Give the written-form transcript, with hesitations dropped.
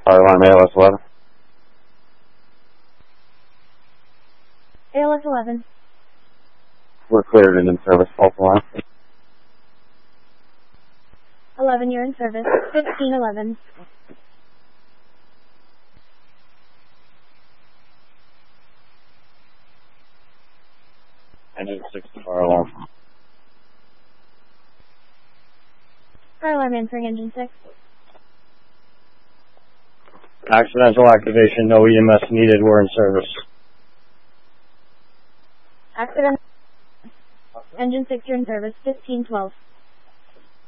Fire alarm ALS 11. ALS 11. We're cleared and in service. False alarm. 11, you're in service. 1511. Engine 6 fire alarm. Fire alarm answering engine 6. Accidental activation, no EMS needed, we're in service. Accident. Engine 6, you're in service. 1512.